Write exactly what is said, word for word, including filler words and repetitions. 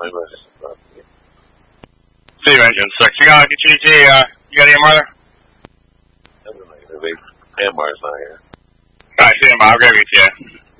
my message. See you, Engine six. You got a G T, uh, you got E M R there? I'm going to make it. E M R's not here. Alright, see you, I'll grab you to you.